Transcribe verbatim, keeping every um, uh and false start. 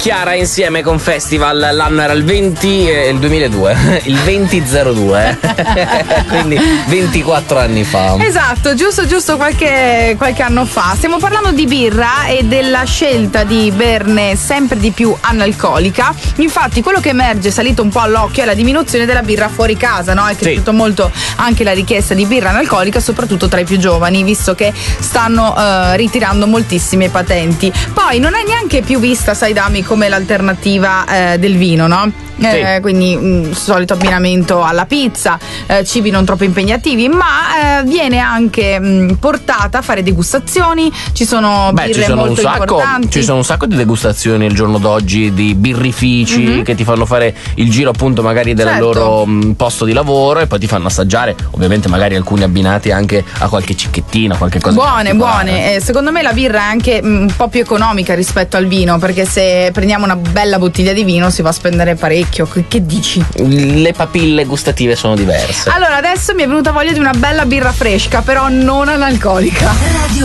Chiara insieme con Festival. L'anno era il venti, eh, il duemiladue, il venti zero due, eh. Quindi ventiquattro anni fa. Esatto, giusto, giusto qualche, qualche anno fa. Stiamo parlando di birra e della scelta di berne sempre di più analcolica. Infatti, quello che emerge, salito un po' all'occhio, è la diminuzione della birra fuori casa, no? È cresciuto sì. molto anche la richiesta di birra analcolica, soprattutto tra i più giovani, visto che stanno uh, ritirando moltissime patenti. Poi non è neanche più vista, sai Dami, come l'alternativa eh, del vino, no? Eh, sì. Quindi un solito abbinamento alla pizza, eh, cibi non troppo impegnativi, ma eh, viene anche mh, portata a fare degustazioni. Ci sono Beh, birre ci sono molto un sacco, importanti. Ci sono un sacco di degustazioni al giorno d'oggi, di birrifici mm-hmm. che ti fanno fare il giro appunto magari del certo. loro mh, posto di lavoro e poi ti fanno assaggiare, ovviamente magari alcuni abbinati anche a qualche cicchettina, qualche cosa buone buone. Eh, secondo me la birra è anche mh, un po' più economica rispetto al vino, perché se prendiamo una bella bottiglia di vino si va a spendere parecchio. Che dici? Le papille gustative sono diverse. Allora adesso mi è venuta voglia di una bella birra fresca, però non analcolica.